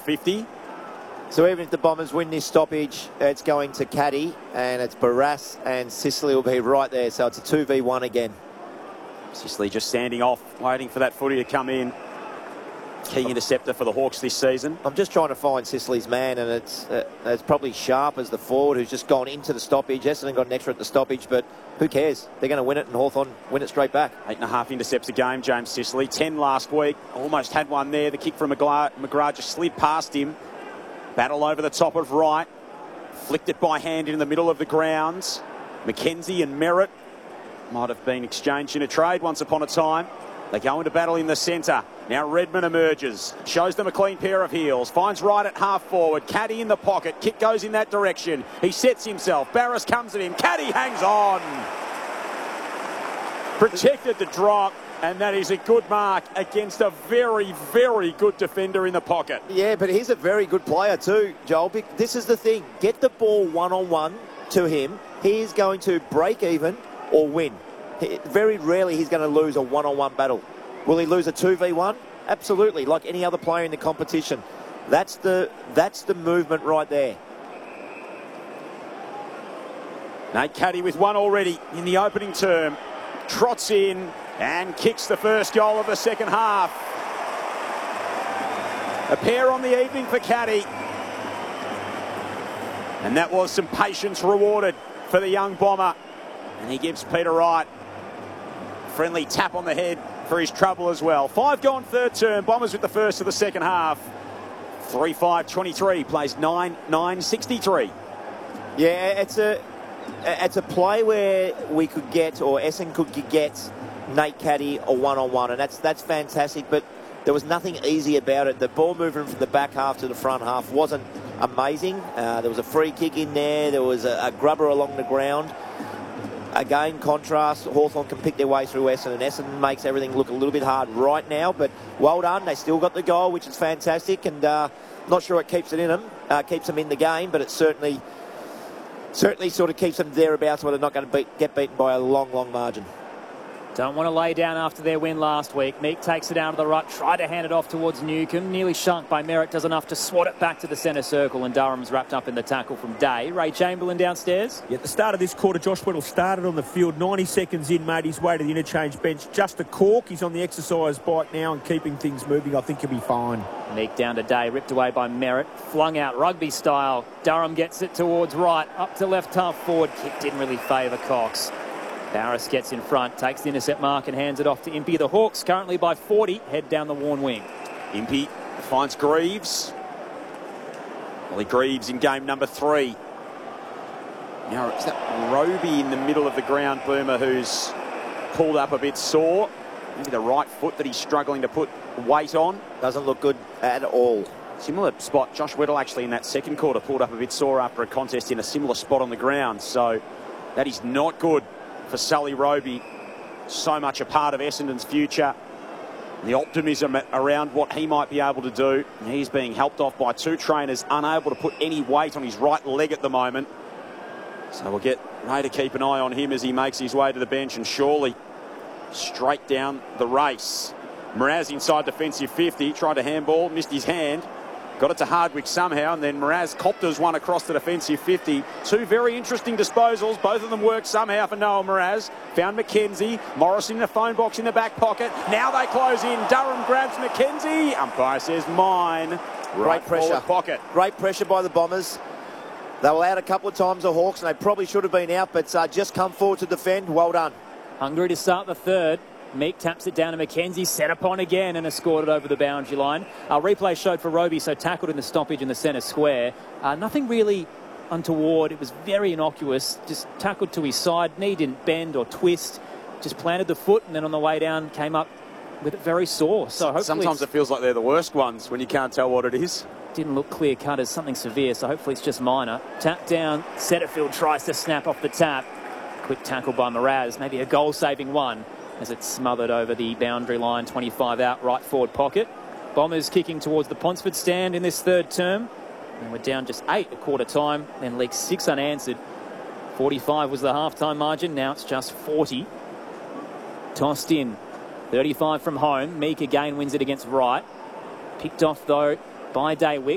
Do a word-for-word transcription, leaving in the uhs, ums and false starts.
fifty. So even if the Bombers win this stoppage, it's going to Caddy, and it's Barrass and Sicily will be right there. So it's a two v one again. Sicily just standing off, waiting for that footy to come in. Key interceptor for the Hawks this season. I'm just trying to find Sicily's man, and it's uh, it's probably Sharp as the forward who's just gone into the stoppage. Essendon got an extra at the stoppage, but who cares? They're going to win it, and Hawthorn win it straight back. Eight and a half intercepts a game, James Sicily. Ten last week. Almost had one there. The kick from McGrath, McGrath just slid past him. Battle over the top of right. Flicked it by hand in the middle of the grounds. McKenzie and Merritt might have been exchanged in a trade once upon a time. They go into battle in the centre. Now Redman emerges. Shows them a clean pair of heels. Finds right at half forward. Caddy in the pocket. Kick goes in that direction. He sets himself. Barrass comes at him. Caddy hangs on. Protected the drop. And that is a good mark against a very, very good defender in the pocket. Yeah, but he's a very good player too, Joel. This is the thing. Get the ball one-on-one to him. He is going to break even or win. Very rarely he's going to lose a one-on-one battle. Will he lose a two v one? Absolutely, like any other player in the competition. That's the that's the movement right there. Nate Caddy with one already in the opening term. Trots in and kicks the first goal of the second half. A pair on the evening for Caddy. And that was some patience rewarded for the young Bomber. And he gives Peter Wright a friendly tap on the head for his trouble as well. Five gone third term. Bombers with the first of the second half. three five twenty-three plays nine nine sixty-three. Yeah, it's a it's a play where we could get, or Essendon could get, Nate Caddy a one-on-one, and that's that's fantastic. But there was nothing easy about it. The ball movement from the back half to the front half wasn't amazing. Uh, there was a free kick in there. There was a, a grubber along the ground. Again, contrast, Hawthorn can pick their way through Essendon, and Essendon makes everything look a little bit hard right now, but well done. They still got the goal, which is fantastic, and uh, not sure it keeps it in them, uh, keeps them in the game, but it certainly certainly sort of keeps them thereabouts where they're not going to beat, get beaten by a long, long margin. Don't want to lay down after their win last week. Meek takes it down to the right, tried to hand it off towards Newcombe. Nearly shunked by Merritt, does enough to swat it back to the centre circle, and Durham's wrapped up in the tackle from Day. Ray Chamberlain downstairs. Yeah, at the start of this quarter, Josh Weddle started on the field. ninety seconds in, made his way to the interchange bench. Just a cork. He's on the exercise bike now and keeping things moving. I think he'll be fine. Meek down to Day, ripped away by Merritt. Flung out rugby style. Durham gets it towards right, up to left half forward. Kick didn't really favour Cox. Barrass gets in front, takes the intercept mark and hands it off to Impey. The Hawks currently by forty, head down the worn wing. Impey finds Greaves. Ollie Greaves in game number three. Now, it's that Roby in the middle of the ground, Boomer, who's pulled up a bit sore. Maybe the right foot that he's struggling to put weight on. Doesn't look good at all. Similar spot. Josh Weddle actually in that second quarter pulled up a bit sore after a contest in a similar spot on the ground. So that is not good for Sully Roby. So much a part of Essendon's future. The optimism around what he might be able to do. He's being helped off by two trainers, unable to put any weight on his right leg at the moment. So we'll get Ray to keep an eye on him as he makes his way to the bench, and surely straight down the race. Mraz inside defensive fifty, tried to handball, missed his hand. Got it to Hardwick somehow, and then Mraz copters one across the defensive fifty. Two very interesting disposals. Both of them worked somehow for Noel Mraz. Found McKenzie. Morris in the phone box in the back pocket. Now they close in. Durham grabs McKenzie. Umpire says mine. Right, Great pressure. Pocket. Great pressure by the Bombers. They were out a couple of times, the Hawks, and they probably should have been out, but uh, just come forward to defend. Well done. Hungry to start the third. Meek taps it down to McKenzie, set upon again and has scored it over the boundary line. Our replay showed for Roby, so tackled in the stoppage in the centre square. Uh, nothing really untoward. It was very innocuous. Just tackled to his side. Knee didn't bend or twist. Just planted the foot, and then on the way down came up with it very sore. So hopefully Sometimes it feels like they're the worst ones when you can't tell what it is. Didn't look clear cut as something severe, so hopefully it's just minor. Tap down. Setterfield tries to snap off the tap. Quick tackle by Mraz. Maybe a goal-saving one, as it's smothered over the boundary line, twenty-five out, right forward pocket. Bombers kicking towards the Ponsford stand in this third term. And we're down just eight at quarter time, then league six unanswered. forty-five was the half-time margin, now it's just forty. Tossed in, thirty-five from home. Meek again wins it against Wright. Picked off, though, by Daywick.